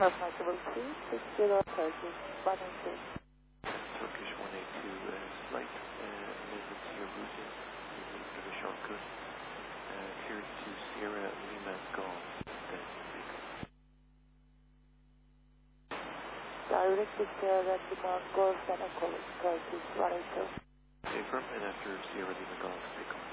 Possible 360 Turkish 182. Turkish 182, slight amendment to your routing, for the shortcut, cleared to Sierra Lima Golf, then Direct to Sierra Lima Golf and Echo Turkish 182. Affirm, and after Sierra Lima Golf, take off.